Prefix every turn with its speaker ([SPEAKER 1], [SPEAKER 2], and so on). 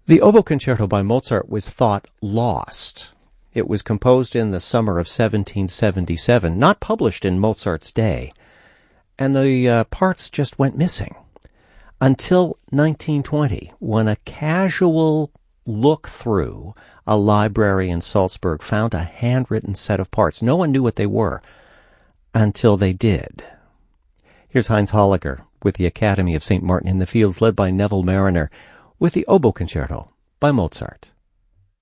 [SPEAKER 1] The Oboe Concerto by Mozart was thought lost. It was composed in the summer of 1777, not published in Mozart's day, and the parts just went missing until 1920, when a casual look through a library in Salzburg found a handwritten set of parts. No one knew what they were until they did. Here's Heinz Holliger with the Academy of St. Martin in the Fields, led by Neville Marriner, with the Oboe Concerto by Mozart.